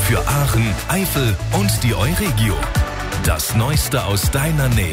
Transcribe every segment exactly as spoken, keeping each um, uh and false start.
Für Aachen, Eifel und die Euregio. Das Neueste aus deiner Nähe.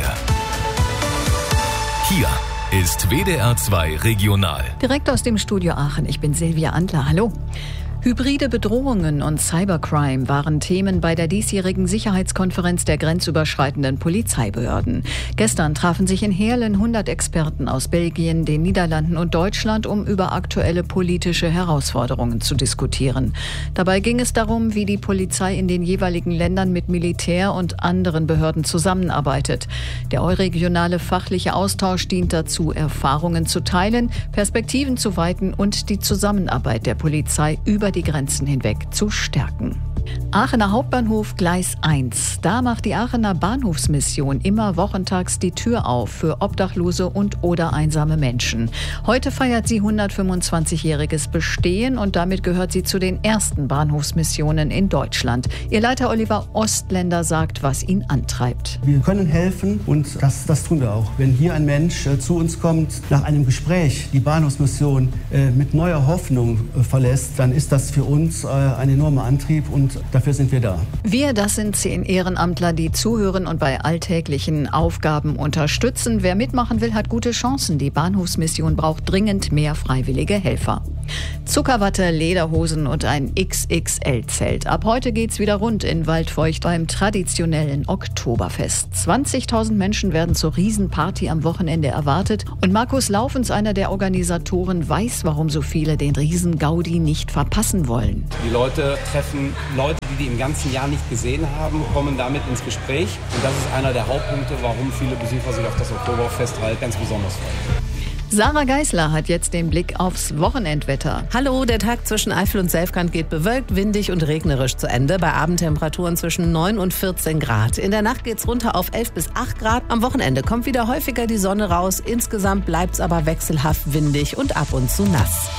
Hier ist W D R zwei Regional. Direkt aus dem Studio Aachen. Ich bin Silvia Antler. Hallo. Hybride Bedrohungen und Cybercrime waren Themen bei der diesjährigen Sicherheitskonferenz der grenzüberschreitenden Polizeibehörden. Gestern trafen sich in Heerlen hundert Experten aus Belgien, den Niederlanden und Deutschland, um über aktuelle politische Herausforderungen zu diskutieren. Dabei ging es darum, wie die Polizei in den jeweiligen Ländern mit Militär und anderen Behörden zusammenarbeitet. Der euregionale fachliche Austausch dient dazu, Erfahrungen zu teilen, Perspektiven zu weiten und die Zusammenarbeit der Polizei über die Grenzen hinweg zu stärken. Aachener Hauptbahnhof Gleis eins. Da macht die Aachener Bahnhofsmission immer wochentags die Tür auf für Obdachlose und oder einsame Menschen. Heute feiert sie hundertfünfundzwanzigjähriges Bestehen und damit gehört sie zu den ersten Bahnhofsmissionen in Deutschland. Ihr Leiter Oliver Ostländer sagt, was ihn antreibt. Wir können helfen und das, das tun wir auch. Wenn hier ein Mensch äh, zu uns kommt, nach einem Gespräch die Bahnhofsmission äh, mit neuer Hoffnung äh, verlässt, dann ist das für uns äh, ein enormer Antrieb und dafür sind wir da. Wir, das sind zehn Ehrenamtler, die zuhören und bei alltäglichen Aufgaben unterstützen. Wer mitmachen will, hat gute Chancen. Die Bahnhofsmission braucht dringend mehr freiwillige Helfer. Zuckerwatte, Lederhosen und ein X X L-Zelt. Ab heute geht's wieder rund in Waldfeucht beim traditionellen Oktoberfest. zwanzigtausend Menschen werden zur Riesenparty am Wochenende erwartet. Und Markus Laufens, einer der Organisatoren, weiß, warum so viele den Riesen-Gaudi nicht verpassen wollen. Die Leute treffen Leute, die die im ganzen Jahr nicht gesehen haben, kommen damit ins Gespräch. Und das ist einer der Hauptpunkte, warum viele Besucher sich auf das Oktoberfest halt ganz besonders freuen. Sarah Geisler hat jetzt den Blick aufs Wochenendwetter. Hallo, der Tag zwischen Eifel und Selfkant geht bewölkt, windig und regnerisch zu Ende. Bei Abendtemperaturen zwischen neun und vierzehn Grad. In der Nacht geht's runter auf elf bis acht Grad. Am Wochenende kommt wieder häufiger die Sonne raus. Insgesamt bleibt's aber wechselhaft windig und ab und zu nass.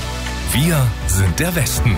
Wir sind der Westen.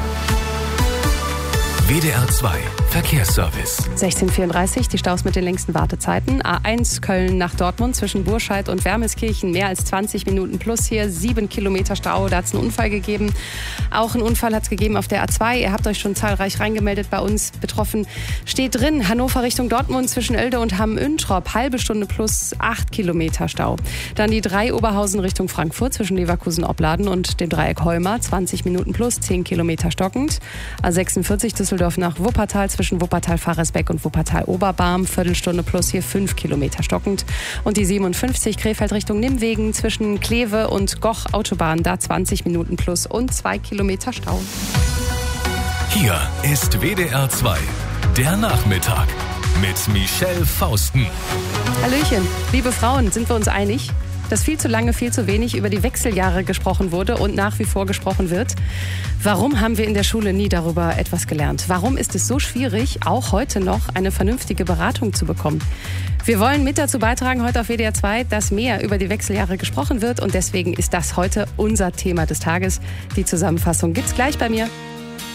W D R zwei Verkehrsservice. sechzehn Uhr vierunddreißig, die Staus mit den längsten Wartezeiten. A eins Köln nach Dortmund zwischen Burscheid und Wermelskirchen. Mehr als zwanzig Minuten plus hier. Sieben Kilometer Stau, da hat es einen Unfall gegeben. Auch einen Unfall hat es gegeben auf der A zwei. Ihr habt euch schon zahlreich reingemeldet bei uns. Betroffen steht drin. Hannover Richtung Dortmund zwischen Oelde und Hamm-Üntrop. Halbe Stunde plus acht Kilometer Stau. Dann die drei Oberhausen Richtung Frankfurt zwischen Leverkusen-Opladen und dem Dreieck Heuma. zwanzig Minuten plus zehn Kilometer stockend. A sechsundvierzig Düsseldorf nach Wuppertal zwischen Wuppertal-Faresbeck und Wuppertal-Oberbarm. Viertelstunde plus hier fünf Kilometer stockend. Und die siebenundfünfzig Krefeld Richtung Nimwegen zwischen Kleve und Goch Autobahn. Da zwanzig Minuten plus und zwei Kilometer Stau. Hier ist W D R zwei, der Nachmittag mit Michelle Fausten. Hallöchen, liebe Frauen, sind wir uns einig, dass viel zu lange, viel zu wenig über die Wechseljahre gesprochen wurde und nach wie vor gesprochen wird? Warum haben wir in der Schule nie darüber etwas gelernt? Warum ist es so schwierig, auch heute noch eine vernünftige Beratung zu bekommen? Wir wollen mit dazu beitragen, heute auf W D R zwei, dass mehr über die Wechseljahre gesprochen wird und deswegen ist das heute unser Thema des Tages. Die Zusammenfassung gibt's gleich bei mir.